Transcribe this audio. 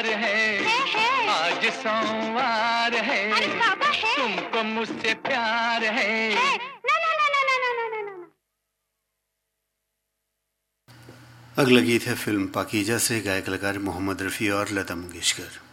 इतवार है, आज सोमवार है, अरे बाबा है, तुमको मुझसे प्यार है। ना ना ना ना ना ना ना ना ना। अगला गीत है फिल्म पाकीजा से, गायक कलाकार मोहम्मद रफ़ी और लता मंगेशकर।